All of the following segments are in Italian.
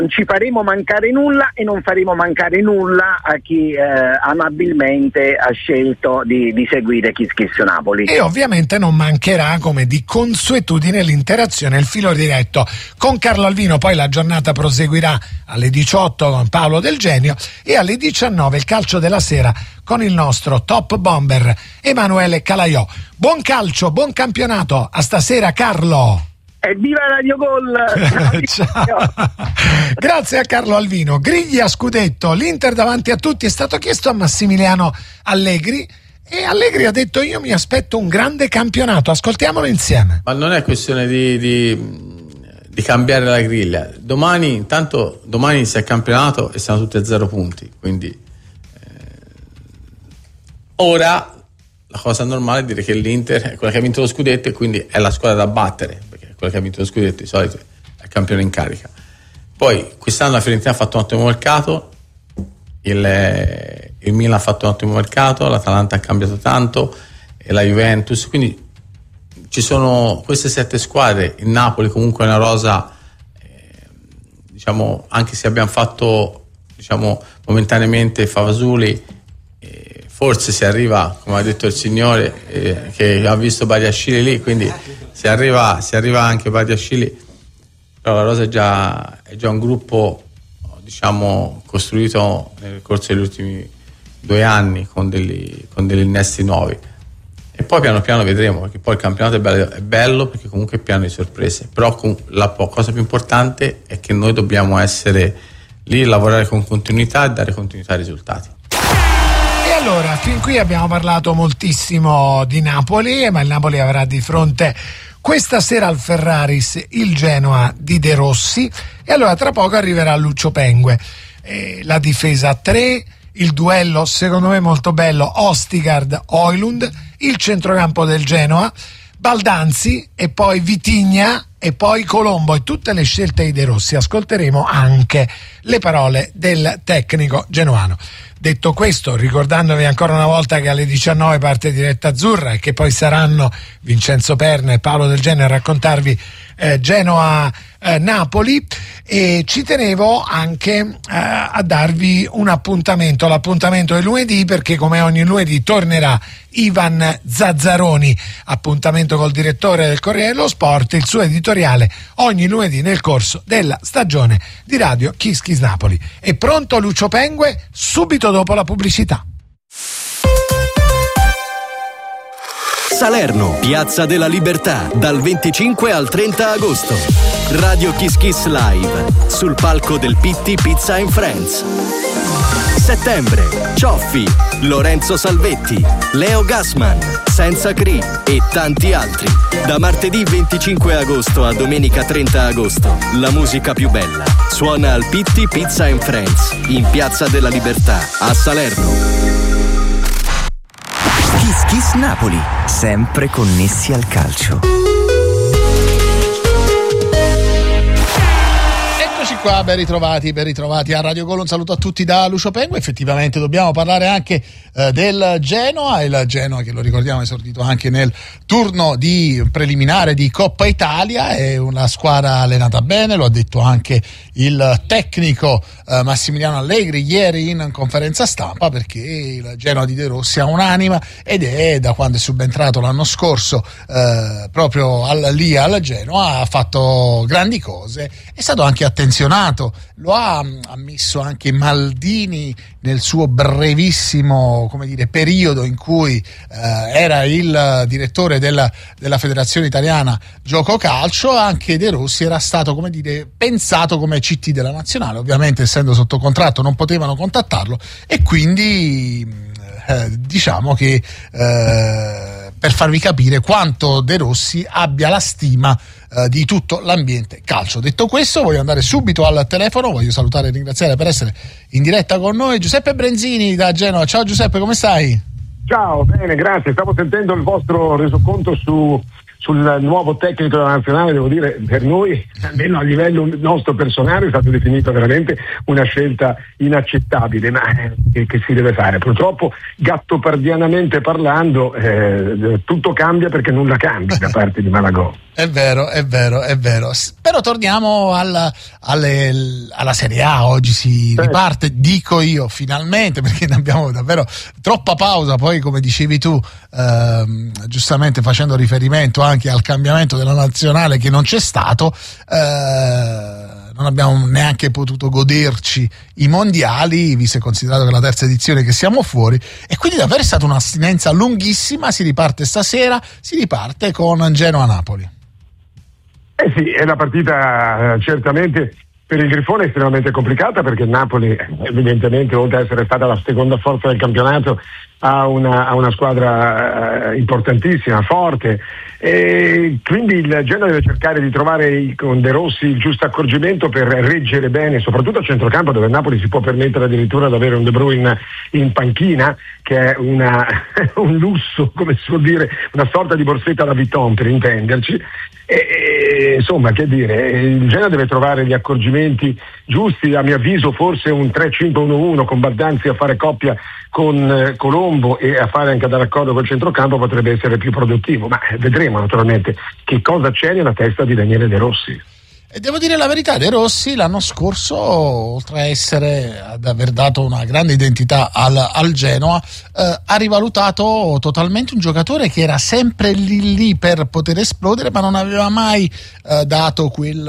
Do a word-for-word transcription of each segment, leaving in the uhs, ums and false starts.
Non ci faremo mancare nulla e non faremo mancare nulla a chi eh, amabilmente ha scelto di, di seguire Kiss Kiss Napoli. E ovviamente non mancherà, come di consuetudine, l'interazione, il filo diretto con Carlo Alvino. Poi la giornata proseguirà alle diciotto con Paolo Del Genio e alle diciannove il calcio della sera con il nostro top bomber Emanuele Calaiò. Buon calcio, buon campionato, a stasera Carlo! Evviva Radio Gol! Ciao. Grazie a Carlo Alvino. Grigli a scudetto, l'Inter davanti a tutti. È stato chiesto a Massimiliano Allegri e Allegri ha detto: io mi aspetto un grande campionato. Ascoltiamolo insieme. Ma non è questione di, di, di cambiare la griglia. Domani, intanto domani inizia il campionato e siamo tutti a zero punti, quindi eh, ora la cosa normale è dire che l'Inter è quella che ha vinto lo scudetto e quindi è la squadra da battere, perché quella che ha vinto lo scudetto di solito è il campione in carica. Poi quest'anno la Fiorentina ha fatto un ottimo mercato, il, il Milan ha fatto un ottimo mercato, l'Atalanta ha cambiato tanto e la Juventus, quindi ci sono queste sette squadre. Il Napoli comunque è una rosa, eh, diciamo, anche se abbiamo fatto, diciamo, momentaneamente Favasuli, eh, forse si arriva, come ha detto il signore, eh, che ha visto Badiashile lì, quindi si arriva, si arriva anche Badiashile, però la rosa è già, è già un gruppo, diciamo, costruito nel corso degli ultimi due anni con degli, con degli innesti nuovi, e poi piano piano vedremo, perché poi il campionato è bello, è bello perché comunque è pieno di sorprese, però la cosa più importante è che noi dobbiamo essere lì, lavorare con continuità e dare continuità ai risultati. E allora, fin qui abbiamo parlato moltissimo di Napoli, ma il Napoli avrà di fronte questa sera al Ferraris il Genoa di De Rossi, e allora tra poco arriverà Lucio Pengue. Eh, la difesa a tre, il duello secondo me molto bello Ostigard-Højlund, il centrocampo del Genoa, Baldanzi e poi Vitigna e poi Colombo, e tutte le scelte di De Rossi. Ascolteremo anche le parole del tecnico genoano. Detto questo, ricordandovi ancora una volta che alle diciannove parte Diretta Azzurra e che poi saranno Vincenzo Perna e Paolo Del Genio a raccontarvi eh, Genoa eh, Napoli, e ci tenevo anche eh, a darvi un appuntamento, l'appuntamento del lunedì, perché come ogni lunedì tornerà Ivan Zazzaroni, appuntamento col direttore del Corriere dello Sport, il suo editoriale ogni lunedì nel corso della stagione di Radio Kiss Kiss Napoli. È pronto Lucio Pengue subito dopo la pubblicità. Salerno, Piazza della Libertà, dal venticinque al trenta agosto. Radio Kiss Kiss Live, sul palco del Pitti Pizza and Friends. Settembre, Cioffi, Lorenzo Salvetti, Leo Gassman, Senza Cri e tanti altri. Da martedì venticinque agosto a domenica trenta agosto, la musica più bella suona al Pitti Pizza and Friends, in Piazza della Libertà, a Salerno. Kiss Kiss Napoli, sempre connessi al calcio. Eccoci qua, ben ritrovati, ben ritrovati a Radio Gol. Un saluto a tutti da Lucio Pengue. Effettivamente dobbiamo parlare anche eh, del Genoa, il Genoa che, lo ricordiamo, è esordito anche nel turno di preliminare di Coppa Italia. È una squadra allenata bene, lo ha detto anche il tecnico eh, Massimiliano Allegri ieri in conferenza stampa, perché il Genoa di De Rossi ha un'anima ed è, da quando è subentrato l'anno scorso eh, proprio al, lì al Genoa, ha fatto grandi cose, è stato anche attenzionato, lo ha ammesso anche Maldini nel suo brevissimo, come dire, periodo in cui eh, era il direttore della, della Federazione Italiana Gioco Calcio. Anche De Rossi era stato, come dire, pensato come C T della nazionale, ovviamente essendo sotto contratto non potevano contattarlo, e quindi eh, diciamo che eh, per farvi capire quanto De Rossi abbia la stima eh, di tutto l'ambiente calcio. Detto questo, voglio andare subito al telefono, voglio salutare e ringraziare per essere in diretta con noi Giuseppe Brenzini da Genova. Ciao Giuseppe, come stai? Ciao, bene, grazie. Stavo sentendo il vostro resoconto su sul nuovo tecnico della nazionale, devo dire, per noi, almeno a livello nostro personale, è stato definito veramente una scelta inaccettabile, ma eh, che si deve fare? Purtroppo, gattopardianamente parlando, eh, tutto cambia perché nulla cambia da parte di Malagò. È vero, è vero, è vero. Però torniamo alla, alle, alla Serie A. Oggi si certo. riparte, dico io, finalmente, perché ne abbiamo davvero troppa pausa. Poi, come dicevi tu, ehm, giustamente facendo riferimento anche al cambiamento della nazionale che non c'è stato, eh, non abbiamo neanche potuto goderci i mondiali, visto e considerato che è la terza edizione che siamo fuori, e quindi davvero è stata un'astinenza lunghissima. Si riparte stasera, si riparte con Genoa-Napoli. Eh sì, è una partita eh, certamente per il Grifone estremamente complicata, perché il Napoli evidentemente, oltre ad essere stata la seconda forza del campionato, ha una, ha una squadra eh, importantissima, forte, e quindi il Genoa deve cercare di trovare con De Rossi il giusto accorgimento per reggere bene, soprattutto a centrocampo, dove il Napoli si può permettere addirittura di avere un De Bruyne in panchina, che è una, un lusso, come si può dire, una sorta di borsetta da Vuitton, per intenderci. E, e, insomma, che dire, il Genoa deve trovare gli accorgimenti giusti. A mio avviso forse un tre cinque uno uno con Baldanzi a fare coppia con eh, Colombo e a fare anche d'accordo col centrocampo potrebbe essere più produttivo, ma vedremo naturalmente che cosa c'è nella testa di Daniele De Rossi. E devo dire la verità, De Rossi l'anno scorso, oltre a essere ad aver dato una grande identità al, al Genoa, eh, ha rivalutato totalmente un giocatore che era sempre lì lì per poter esplodere, ma non aveva mai eh, dato quel,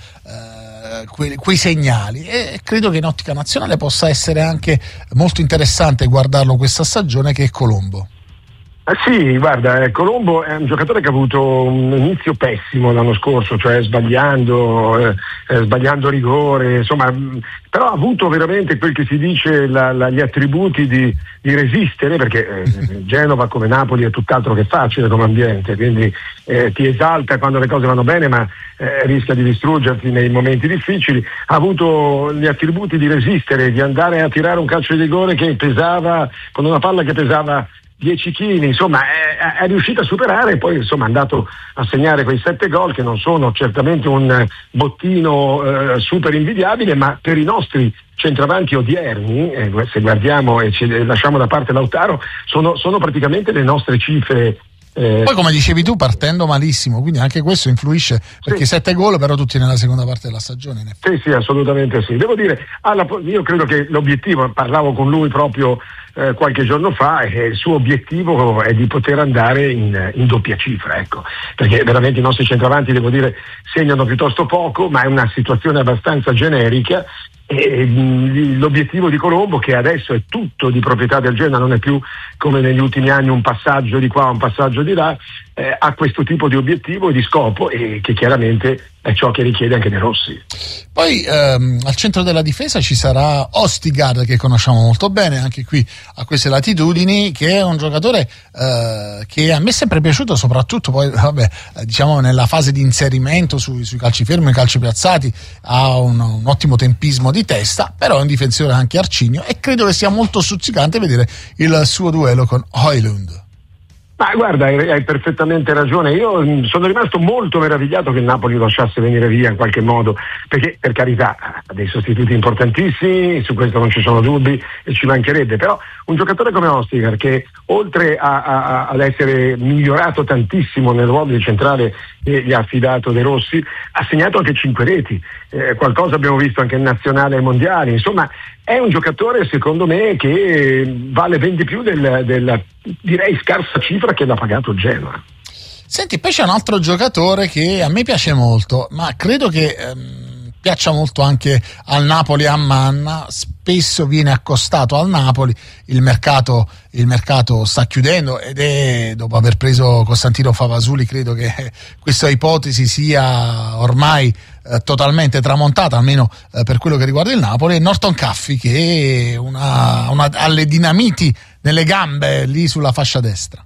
eh, quei, quei segnali, e credo che in ottica nazionale possa essere anche molto interessante guardarlo questa stagione, che è Colombo. Ah, sì, guarda, eh, Colombo è un giocatore che ha avuto un inizio pessimo l'anno scorso, cioè sbagliando, eh, eh, sbagliando rigore, insomma, mh, però ha avuto veramente quel che si dice la, la, gli attributi di, di resistere, perché eh, Genova come Napoli è tutt'altro che facile come ambiente, quindi eh, ti esalta quando le cose vanno bene, ma eh, rischia di distruggerti nei momenti difficili. Ha avuto gli attributi di resistere, di andare a tirare un calcio di rigore che pesava, con una palla che pesava dieci chili, insomma è, è riuscito a superare, e poi insomma è andato a segnare quei sette gol che non sono certamente un bottino eh, super invidiabile, ma per i nostri centravanti odierni, eh, se guardiamo e ci lasciamo da parte Lautaro, sono, sono praticamente le nostre cifre. Eh, Poi, come dicevi tu, partendo malissimo, quindi anche questo influisce, perché sì. sette gol però tutti nella seconda parte della stagione. Sì, sì, assolutamente sì. Devo dire, alla, io credo che l'obiettivo, parlavo con lui proprio eh, qualche giorno fa, e il suo obiettivo è di poter andare in, in doppia cifra, ecco, perché veramente i nostri centravanti, devo dire, segnano piuttosto poco, ma è una situazione abbastanza generica. E l'obiettivo di Colombo, che adesso è tutto di proprietà del Genoa, non è più come negli ultimi anni un passaggio di qua, un passaggio di là, eh, ha questo tipo di obiettivo e di scopo, e che chiaramente è ciò che richiede anche De Rossi. Poi ehm, al centro della difesa ci sarà Ostigard, che conosciamo molto bene anche qui a queste latitudini, che è un giocatore eh, che a me è sempre piaciuto, soprattutto poi vabbè, diciamo nella fase di inserimento sui, sui calci fermi, i calci piazzati, ha un, un ottimo tempismo di testa, però è un difensore anche arcigno, e credo che sia molto stuzzicante vedere il suo duello con Højlund. Ma guarda, hai, hai perfettamente ragione. Io mh, sono rimasto molto meravigliato che il Napoli lo lasciasse venire via in qualche modo, perché per carità ha dei sostituti importantissimi, su questo non ci sono dubbi e ci mancherebbe, però un giocatore come Ostigar, che oltre a, a, ad essere migliorato tantissimo nel ruolo di centrale che gli ha affidato De Rossi, ha segnato anche cinque reti, eh, qualcosa abbiamo visto anche in nazionale e mondiali, insomma è un giocatore secondo me che vale ben di più del, del direi scarsa cifra che l'ha pagato il Genoa. Senti, poi c'è un altro giocatore che a me piace molto, ma credo che ehm, piaccia molto anche al Napoli, a Manna, spesso viene accostato al Napoli, il mercato, il mercato sta chiudendo, ed è, dopo aver preso Costantino Favasuli, credo che questa ipotesi sia ormai eh, totalmente tramontata, almeno eh, per quello che riguarda il Napoli. E Norton Caffey, che è una, una, ha le dinamiti nelle gambe lì sulla fascia destra.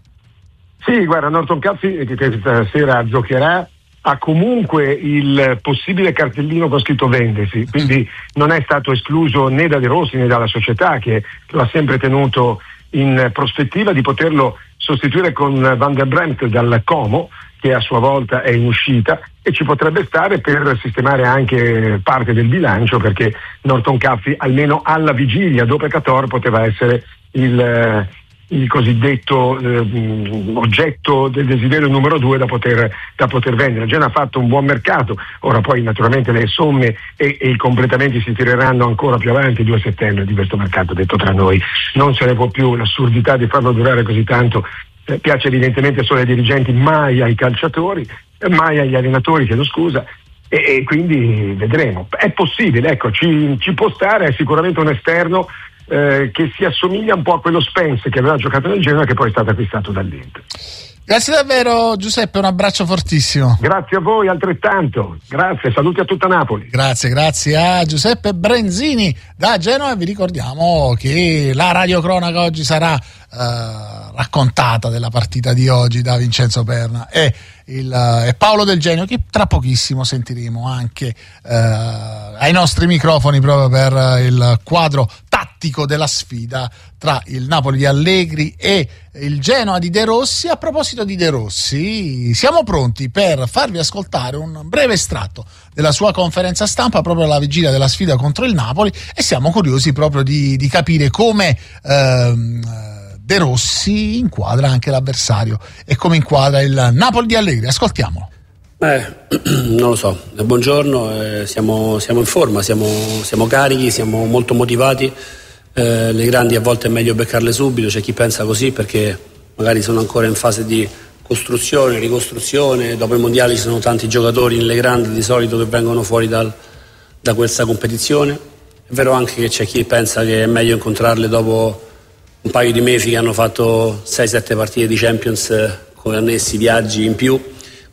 Sì, guarda, Norton Caffey che questa sera giocherà ha comunque il possibile cartellino con scritto vendesi, quindi non è stato escluso né da De Rossi né dalla società, che lo ha sempre tenuto in prospettiva di poterlo sostituire con Van der Bremt dal Como, che a sua volta è in uscita, e ci potrebbe stare per sistemare anche parte del bilancio, perché Norton Caffey almeno alla vigilia dopo Qatar poteva essere il, il cosiddetto eh, oggetto del desiderio numero due da poter, da poter vendere. Genoa ha fatto un buon mercato, ora poi naturalmente le somme e, e i completamenti si tireranno ancora più avanti. Il due settembre di questo mercato, detto tra noi, non se ne può più, l'assurdità di farlo durare così tanto eh, piace evidentemente solo ai dirigenti, mai ai calciatori, eh, mai agli allenatori, chiedo scusa, e, e quindi vedremo. È possibile, ecco, ci, ci può stare, è sicuramente un esterno Eh, che si assomiglia un po' a quello Spence che aveva giocato nel Genoa, che poi è stato acquistato dall'Inter. Grazie davvero Giuseppe, un abbraccio fortissimo. Grazie a voi altrettanto, grazie, saluti a tutta Napoli. Grazie, grazie a Giuseppe Brenzini da Genova. Vi ricordiamo che la radiocronaca oggi sarà eh, raccontata della partita di oggi da Vincenzo Perna e, il, e Paolo Del Genio, che tra pochissimo sentiremo anche eh, ai nostri microfoni proprio per il quadro tattico della sfida tra il Napoli di Allegri e il Genoa di De Rossi. A proposito di De Rossi, siamo pronti per farvi ascoltare un breve estratto della sua conferenza stampa proprio alla vigilia della sfida contro il Napoli, e siamo curiosi proprio di, di capire come ehm, De Rossi inquadra anche l'avversario e come inquadra il Napoli di Allegri. Ascoltiamolo. Eh, non lo so, buongiorno, eh, siamo, siamo in forma, siamo, siamo carichi, siamo molto motivati. Eh, le grandi a volte è meglio beccarle subito, c'è chi pensa così perché magari sono ancora in fase di costruzione, ricostruzione. Dopo i mondiali ci sono tanti giocatori nelle grandi di solito che vengono fuori dal, da questa competizione. È vero anche che c'è chi pensa che è meglio incontrarle dopo un paio di mesi che hanno fatto sei sette partite di Champions eh, con annessi viaggi in più,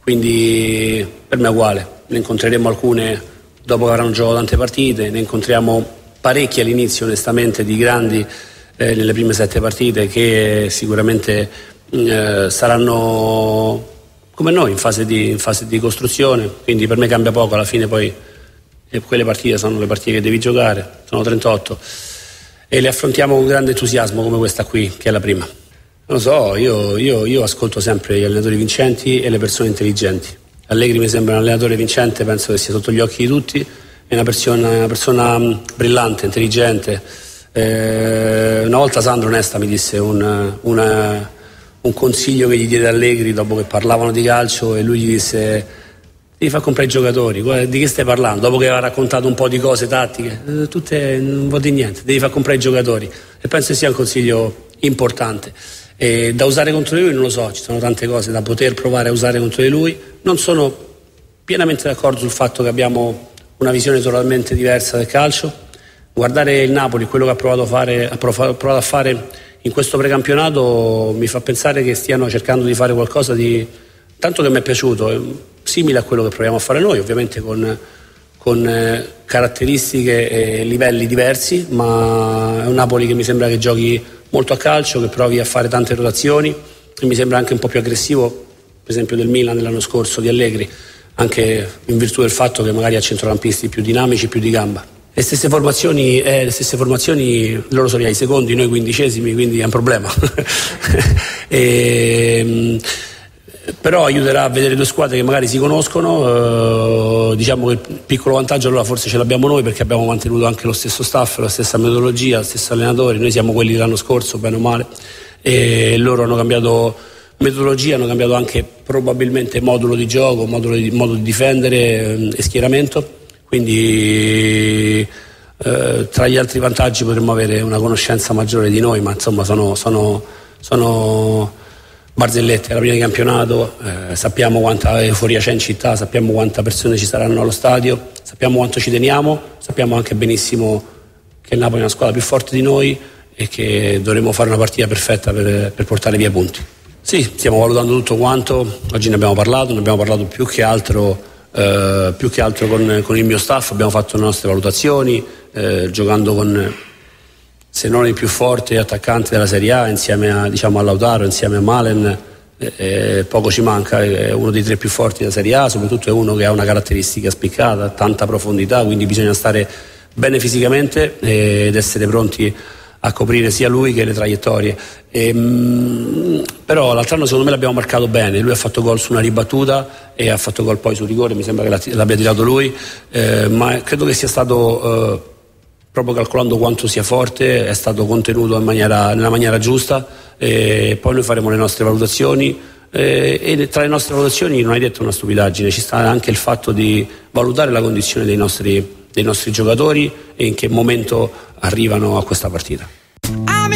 quindi per me è uguale. Ne incontreremo alcune dopo che avranno giocato tante partite, ne incontriamo parecchi all'inizio onestamente di grandi eh, nelle prime sette partite che sicuramente eh, saranno come noi in fase, di, in fase di costruzione, quindi per me cambia poco alla fine. Poi eh, quelle partite sono le partite che devi giocare, sono trentotto e le affrontiamo con grande entusiasmo come questa qui che è la prima. Non lo so, io, io, io ascolto sempre gli allenatori vincenti e le persone intelligenti. Allegri mi sembra un allenatore vincente, penso che sia sotto gli occhi di tutti, è una persona, una persona brillante, intelligente. Eh, una volta Sandro Nesta mi disse un, una, un consiglio che gli diede Allegri dopo che parlavano di calcio, e lui gli disse: devi far comprare i giocatori. Di che stai parlando? Dopo che aveva raccontato un po' di cose tattiche, eh, tutte non vuol dire niente, devi far comprare i giocatori. E penso che sia un consiglio importante. E da usare contro di lui non lo so, ci sono tante cose da poter provare a usare contro di lui. Non sono pienamente d'accordo sul fatto che abbiamo una visione totalmente diversa del calcio. Guardare il Napoli, quello che ha provato a fare, ha provato a fare in questo precampionato, mi fa pensare che stiano cercando di fare qualcosa di tanto che mi è piaciuto, simile a quello che proviamo a fare noi, ovviamente con, con eh, caratteristiche e livelli diversi, ma è un Napoli che mi sembra che giochi molto a calcio, che provi a fare tante rotazioni, e mi sembra anche un po' più aggressivo, per esempio del Milan dell'anno scorso di Allegri, anche in virtù del fatto che magari ha centrocampisti più dinamici, più di gamba. Le stesse formazioni, eh, le stesse formazioni, loro sono ai secondi, noi quindicesimi, quindi è un problema. e, però aiuterà a vedere due squadre che magari si conoscono. Eh, diciamo che il piccolo vantaggio allora forse ce l'abbiamo noi, perché abbiamo mantenuto anche lo stesso staff, la stessa metodologia, lo stesso allenatore. Noi siamo quelli dell'anno scorso, bene o male, e loro hanno cambiato metodologia, hanno cambiato anche probabilmente modulo di gioco, modulo di, modo di difendere eh, e schieramento, quindi eh, tra gli altri vantaggi potremmo avere una conoscenza maggiore di noi, ma insomma sono, sono, sono barzellette. Alla prima di campionato eh, sappiamo quanta euforia c'è in città, sappiamo quante persone ci saranno allo stadio, sappiamo quanto ci teniamo, sappiamo anche benissimo che il Napoli è una squadra più forte di noi e che dovremo fare una partita perfetta per, per portare via punti. Sì, stiamo valutando tutto quanto, oggi ne abbiamo parlato, ne abbiamo parlato più che altro, eh, più che altro con, con il mio staff, abbiamo fatto le nostre valutazioni, eh, giocando con, se non il più forte attaccante della Serie A, insieme a, diciamo, a Lautaro, insieme a Malen, eh, eh, poco ci manca, è uno dei tre più forti della Serie A, soprattutto è uno che ha una caratteristica spiccata, tanta profondità, quindi bisogna stare bene fisicamente ed essere pronti a coprire sia lui che le traiettorie. E, mh, però l'altro anno secondo me l'abbiamo marcato bene, lui ha fatto gol su una ribattuta e ha fatto gol poi sul rigore, mi sembra che l'abbia tirato lui, eh, ma credo che sia stato, eh, proprio calcolando quanto sia forte, è stato contenuto in maniera, nella maniera giusta, e poi noi faremo le nostre valutazioni. Eh, e tra le nostre valutazioni non hai detto una stupidaggine, ci sta anche il fatto di valutare la condizione dei nostri, dei nostri giocatori e in che momento arrivano a questa partita.